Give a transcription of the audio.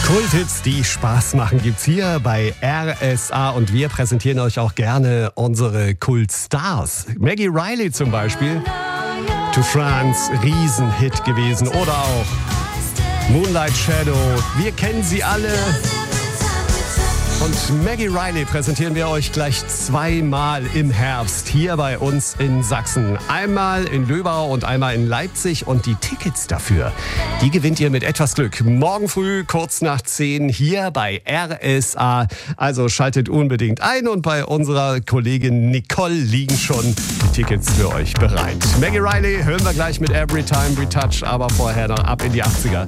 Kulthits, die Spaß machen, gibt's hier bei RSA und wir präsentieren euch auch gerne unsere Kultstars. Maggie Reilly zum Beispiel, To France, Riesenhit gewesen, oder auch Moonlight Shadow, wir kennen sie alle. Und Maggie Reilly präsentieren wir euch gleich zweimal im Herbst hier bei uns in Sachsen. Einmal in Löbau und einmal in Leipzig. Und die Tickets dafür, die gewinnt ihr mit etwas Glück. Morgen früh, kurz nach 10 hier bei RSA. Also schaltet unbedingt ein und bei unserer Kollegin Nicole liegen schon die Tickets für euch bereit. Maggie Reilly hören wir gleich mit Every Time We Touch, aber vorher noch ab in die 80er.